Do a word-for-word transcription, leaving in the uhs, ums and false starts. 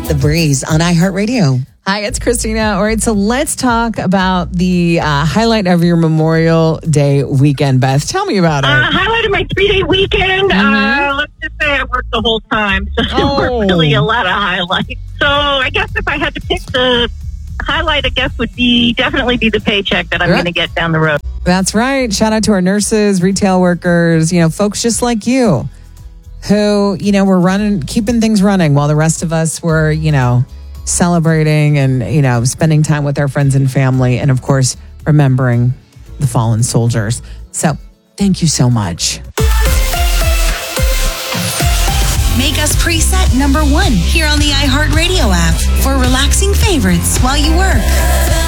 The Breeze on iHeartRadio. Hi, it's Christina. All right, so let's talk about the uh, highlight of your Memorial Day weekend, Beth. Tell me about it. Uh, highlight of my three-day weekend. Mm-hmm. Uh, let's just say I worked the whole time, so Oh. there were really a lot of highlights. So I guess if I had to pick the highlight, I guess would be definitely be the paycheck that I'm Right. going to get down the road. That's right. Shout out to our nurses, retail workers, you know, folks just like you who, you know, were running, keeping things running while the rest of us were, you know, celebrating and, you know, spending time with our friends and family. And of course, remembering the fallen soldiers. So thank you so much. Make us preset number one here on the iHeartRadio app for relaxing favorites while you work.